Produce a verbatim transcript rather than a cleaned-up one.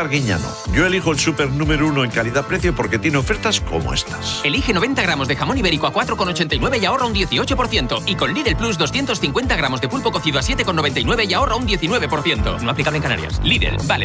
Arguiñano. Yo elijo el súper número uno en calidad-precio porque tiene ofertas como estas. Elige noventa gramos de jamón ibérico a cuatro con ochenta y nueve y ahorra un dieciocho por ciento. Y con Lidl Plus doscientos cincuenta gramos de pulpo cocido a siete con noventa y nueve y ahorra un diecinueve por ciento. No aplicable en Canarias. Lidl, vale